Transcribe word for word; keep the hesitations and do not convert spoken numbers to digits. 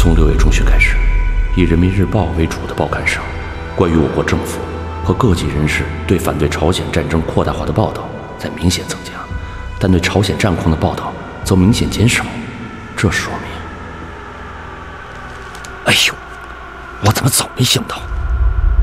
从六月中旬开始，以人民日报为主的报刊上，关于我国政府和各级人士对反对朝鲜战争扩大化的报道在明显增加，但对朝鲜战况的报道则明显减少。这说明……哎呦，我怎么早没想到？